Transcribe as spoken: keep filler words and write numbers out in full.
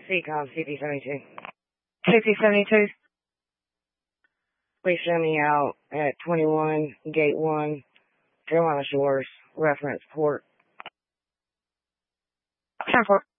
C COM C P seventy-two. C P seventy-two. Please send me out at twenty-one Gate one, Carolina Shores, reference port. ten four.